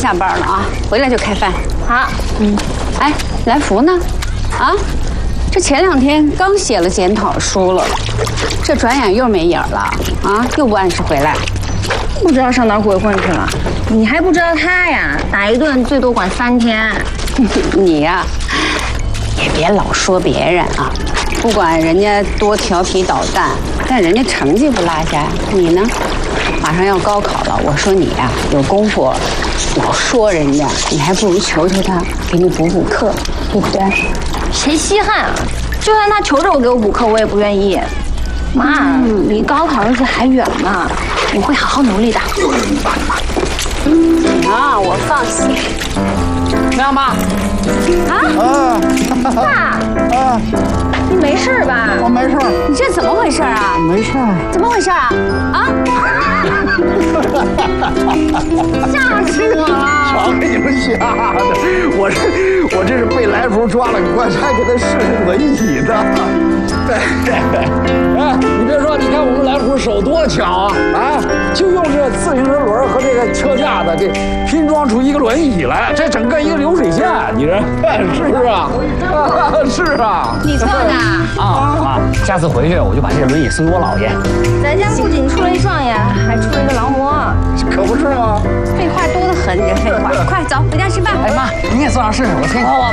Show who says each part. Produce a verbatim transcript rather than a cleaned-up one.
Speaker 1: 下班了啊，回来就开饭。
Speaker 2: 好，
Speaker 1: 嗯，哎，来福呢？啊，这前两天刚写了检讨书了，这转眼又没影儿了啊，又不按时回来。
Speaker 2: 不知道上哪儿鬼混去了。你还不知道他呀，打一顿最多管三天。
Speaker 1: 你呀、啊，也别老说别人啊，不管人家多调皮捣蛋，但人家成绩不落下呀。你呢？马上要高考了，我说你呀、啊，有功夫老说人家，你还不如求求他给你补补课，对不对？
Speaker 2: 谁稀罕啊？就算他求着我给我补课，我也不愿意。妈，嗯、离高考日子还远呢，我会好好努力的。
Speaker 1: 啊，我放心。
Speaker 3: 妈妈，
Speaker 2: 啊，爸，啊，你没事吧？
Speaker 3: 我没事。
Speaker 1: 你这怎么回事啊？
Speaker 3: 没事。
Speaker 1: 怎么回事啊？啊！
Speaker 2: 吓死我了！
Speaker 3: 瞧给你们吓的，我这我这是被来福抓了个乖，还给他试试轮椅呢。哎，你别说，你看我们来福手多巧啊！啊，就用这自行车轮和这个车架子给拼装出一个轮椅来，这整个一个流水线，你这是啊？是啊。
Speaker 1: 你做的
Speaker 4: 啊妈，下次回去我就把这个轮椅送给我姥爷。
Speaker 2: 咱家不仅出了一状元，还出了一个劳模，
Speaker 3: 可不是吗？
Speaker 1: 废话多得很，你这废话。快走，回家吃饭。
Speaker 4: 哎妈，你也坐上试试，我先。